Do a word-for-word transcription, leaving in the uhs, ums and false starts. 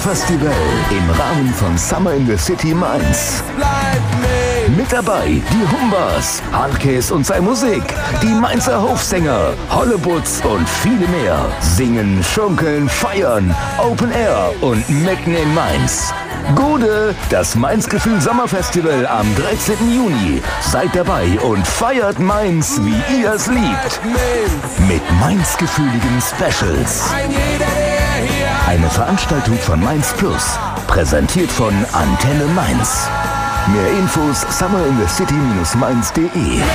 Festival im Rahmen von Summer in the City Mainz. Mit dabei die Humbas, Hardcase und seine Musik, die Mainzer Hofsänger, Hollebutz und viele mehr. Singen, schunkeln, feiern, Open Air und mitten in Mainz. Gode, das Mainz-Gefühl Sommerfestival am dreizehnten Juni. Seid dabei und feiert Mainz, wie ihr es liebt. Mit Mainz-gefühligen Specials. Eine Veranstaltung von Mainz Plus, präsentiert von Antenne Mainz. Mehr Infos summer in the city Mainz punkt de.